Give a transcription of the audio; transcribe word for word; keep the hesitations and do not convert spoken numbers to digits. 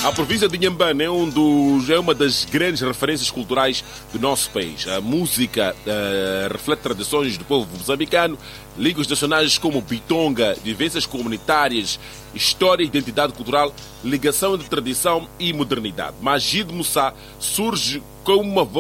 A província de Inhambane é, um dos, é uma das grandes referências culturais do nosso país. A música uh, reflete tradições do povo moçambicano, línguas nacionais como bitonga, vivências comunitárias, história e identidade cultural, ligação entre tradição e modernidade. Magid Moussa surge como uma voz